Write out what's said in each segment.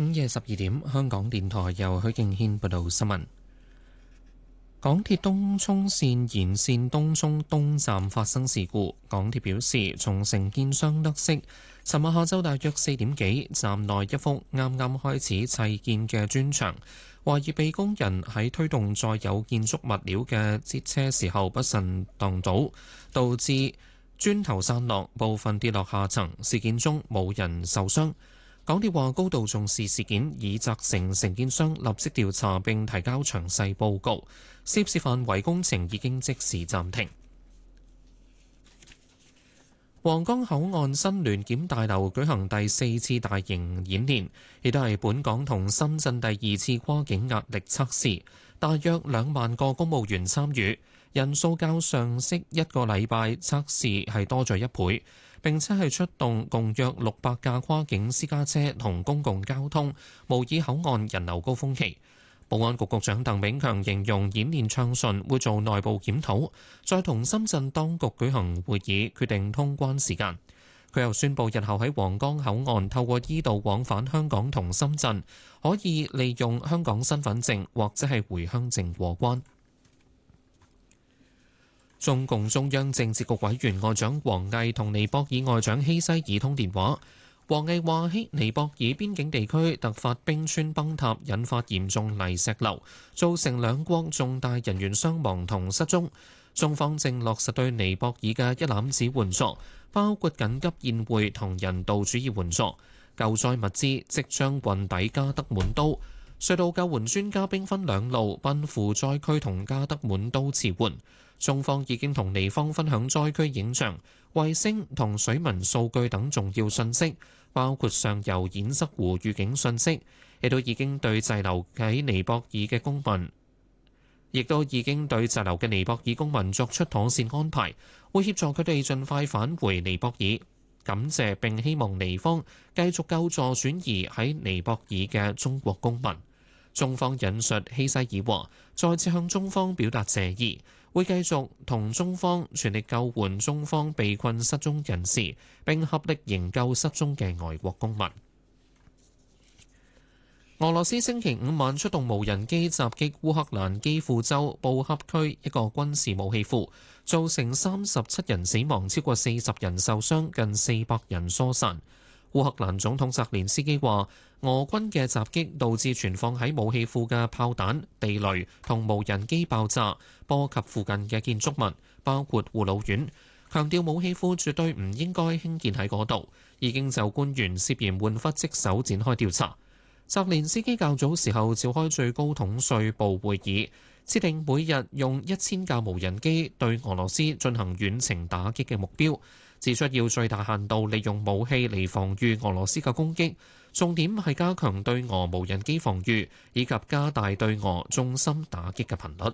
午夜12點，香港電台由許敬軒報道新聞。港鐵東涌綫延綫東涌東站發生事故，港鐵表示從承建商得悉，尋日下晝大約4點幾，站內一幅啱啱開始砌建嘅磚牆，懷疑被工人喺推動載有建築物料嘅節車時候不慎撞倒，導致磚頭散落，部分跌落下層。事件中冇人受傷。港鐵話高度重視事件，已責成承建商立即調查並提交詳細報告。涉事範圍工程已經即時暫停。皇崗口岸新聯檢大樓舉行第4次大型演練，亦都係本港同深圳第2次跨境壓力測試，大約2萬個公務員參與，人數較上昔一個禮拜測試係多咗1倍。並且係出動共約600架跨境私家車同公共交通，模擬口岸人流高峰期。保安局局長鄧炳強形容演練暢順，會做內部檢討，再同深圳當局舉行會議，決定通關時間。佢又宣布日後喺皇崗口岸透過依道往返香港同深圳，可以利用香港身份證或者係回鄉證過關。中共中央政治局委員外長王毅同尼泊爾外長希西爾通電話。王毅話：尼泊爾邊境地區突發冰川崩塌，引發嚴重泥石流，造成兩國重大人員傷亡同失蹤。中方正落實對尼泊爾嘅一攬子援助，包括緊急宴會同人道主義援助。救災物資即將運抵加德滿都。隧道救援專家兵分兩路奔赴災區同加德滿都支援。中方已經同尼方分享災區影像、衛星同水文數據等重要信息，包括上游堰塞湖預警信息，亦都已經對滯留喺尼泊爾嘅公民作出妥善安排，會協助佢哋盡快返回尼泊爾。感謝並希望尼方繼續救助轉移喺尼泊爾嘅中國公民。中方引述希西爾話，再次向中方表達謝意，會繼續同中方全力救援中方被困失蹤人士，並合力營救失蹤嘅外國公民。俄羅斯星期五晚出動無人機襲擊烏克蘭基輔州布恰區一個軍事武器庫，造成37人死亡，超過40人受傷，近400人疏散。烏克蘭總統澤連斯基話，俄軍嘅襲擊導致存放喺武器庫嘅炮彈、地雷同無人機爆炸，波及附近嘅建築物，包括護老院。強調武器庫絕對唔應該興建喺嗰度，已經就官員涉嫌玩忽職守展開調查。澤連斯基較早時候召開最高統帥部會議，設定每日用1000架無人機對俄羅斯進行遠程打擊嘅目標，指出要最大限度利用武器嚟防禦俄羅斯嘅攻擊，重點係加強對俄無人機防禦，以及加大對俄重心打擊嘅頻率。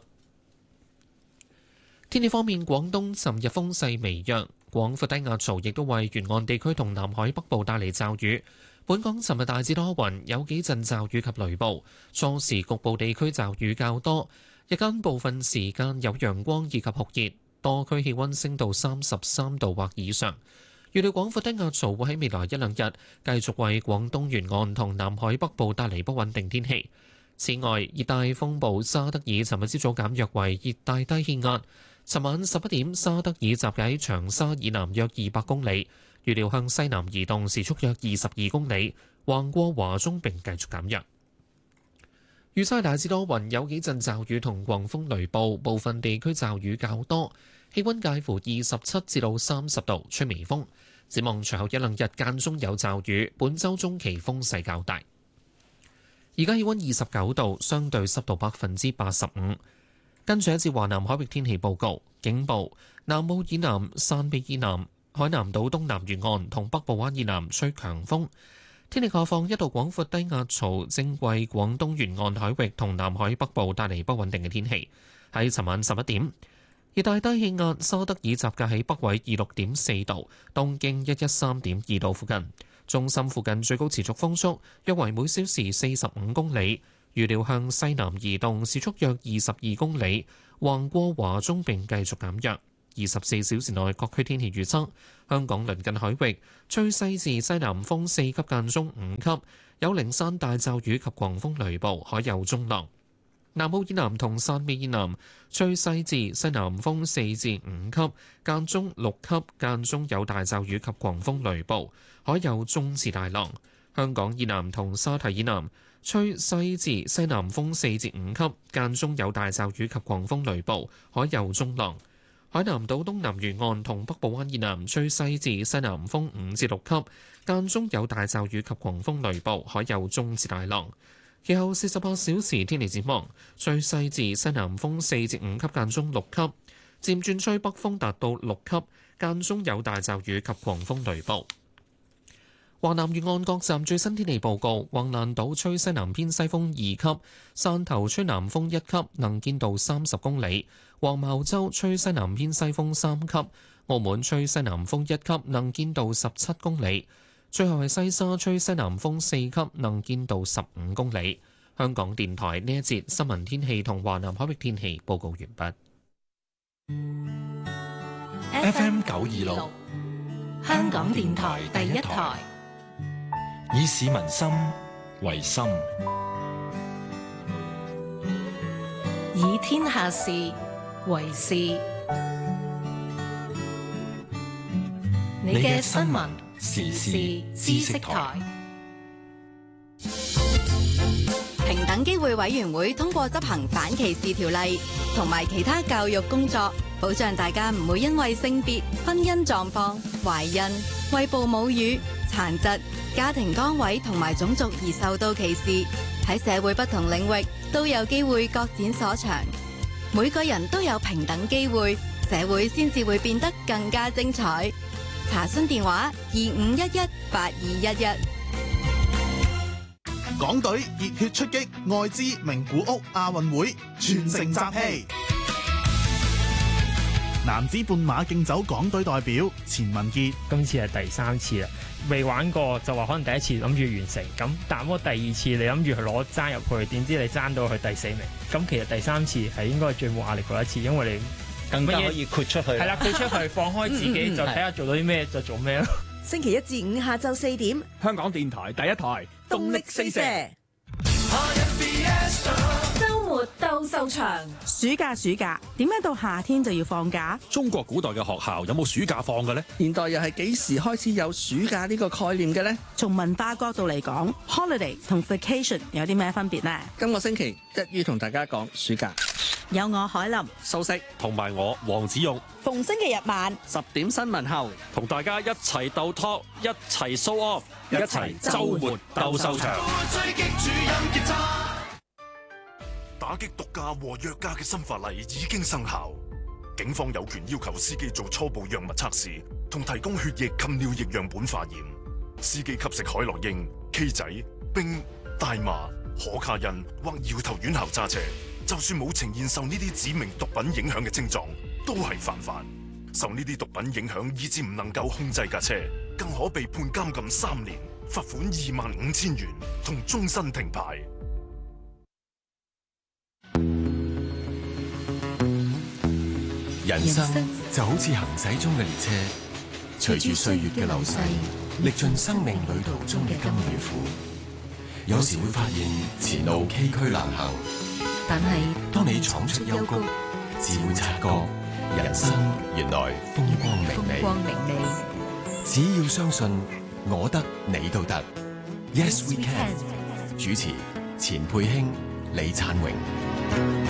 天氣方面，廣東尋日風勢微弱，廣闊低壓槽亦都為沿岸地區同南海北部帶嚟驟雨。本港尋日大致多雲，有幾陣驟雨及雷暴，初時局部地區驟雨較多，日間部分時間有陽光以及酷熱，多區氣溫升到33度或以上。預料廣闊低壓槽會喺未來一兩日繼續為廣東沿岸同南海北部帶嚟不穩定天氣。此外，熱帶風暴沙德爾尋日朝早減弱為熱帶低氣壓，尋晚11點沙德爾集結喺長沙以南約200公里，預料向西南移動，時速約22公里，橫過華中並繼續減弱。預測大致多雲，有幾陣驟雨同狂風雷暴，部分地區驟雨較多，氣溫介乎27至到30度，吹微風。展望隨後一兩日間中有驟雨，本週中期風勢較大。而家氣溫29度，相對濕度85%。跟住一節華南海域天氣報告，警報：南澳以南、汕尾以南、海南島東南沿岸同北部灣以南吹強風。天氣下放，一道廣闊低壓槽正為廣東沿岸海域同南海北部帶嚟不穩定嘅天氣。喺尋晚11點，熱帶低氣壓沙德爾集結喺北緯26.4度、東經113.2度附近。中心附近最高持續風速約為每小時45公里，預料向西南移動，時速約22公里，橫過華中並繼續減弱。 24小時內各區天氣預測：香港鄰近海域吹西至西南風4級間中5級，有零散大驟雨及狂風雷暴，海有中浪。南澳以南同汕尾以南吹西至西南風4至5級，間中6級，間中有大驟雨及狂風雷暴，海有中至大浪。香港以南同沙堤以南吹西至西南風4至5級，間中有大驟雨及狂風雷暴，海有中浪。海南島東南沿岸同北部灣以南吹西至西南風5至6級，間中有大驟雨及狂風雷暴，海有中至大浪。其後48小時天氣展望，吹西至西南風4至5級，間中6級，漸轉吹北風達到6級，間中有大驟雨及狂風雷暴。華南沿岸各站最新天氣報告：橫瀾島吹西南偏西風2級，汕頭吹南風1級，能見度30公里；黃茅洲吹西南偏西風3級，澳門吹西南風1級，能見度17公里。最後係西沙吹西南風4級，能見度15公里。香港電台呢一節新聞天氣同華南海域天氣報告完畢。 FM 926，香港電台第一台，以市民心為心， 以天下事為事。你嘅新聞時事知識台。 平等機會委員會通過執行反歧視條例同埋其他教育工作，保障大家唔會因為性別、婚姻狀況、懷孕、餵哺母乳、殘疾、家庭崗位同埋種族而受到歧視。喺社會不同領域都有機會各展所長。每個人都有平等機會，社會先至會變得更加精彩。查詢電話25118211。 港隊熱血出擊愛滋名古屋亞運會，全城集氣。男子半馬競走港隊代表錢文傑， 今次係第3次啦，未玩過就話可能第一次諗住完成，咁但係第二次你諗住去攞爭入去，點知你爭到去第4名，咁其實第3次係應該係最冇壓力嗰一次，因為你更加可以豁出去， 係啦，豁出去放開自己，就睇下做到啲咩就做咩咯。 星期1至5下晝4點， 香港電台第一台動力四射。 周末鬥獸場， 暑假，點解到夏天就要放假？ 中國古代嘅學校有冇暑假放嘅呢？ 現代又係幾時開始有暑假呢個概念嘅呢？ 從文化角度嚟講 ，holiday 同 vacation 有啲咩分別呢？ 今個星期一於同大家講暑假。 有我海林、 蘇軾同埋我黃子勇， 逢星期日晚 10點新聞後， 同大家一齊鬥 talk， 一齊 show off， 一齊週末鬥獸場。 打擊毒駕和藥駕嘅新法例已經生效，警方有權要求司機做初步藥物測試，同提供血液及尿液樣本化驗。司機吸食海洛因、K 仔、冰、大麻、可卡因或搖頭丸後揸車，就算冇呈現受呢啲指明毒品影響嘅症狀，都係犯法。受呢啲毒品影響以致唔能夠控制架車，更可被判監禁3年、罰款25,000元同終身停牌。 人生就好似行駛中嘅列車，隨住歲月嘅流逝，歷盡生命旅途中嘅甘與苦。有時會發現前路崎嶇難行， 但係當你闖出幽谷，只會察覺人生原來風光明媚。只要相信我得你都得。Yes we can。主持錢佩卿、李燦榮。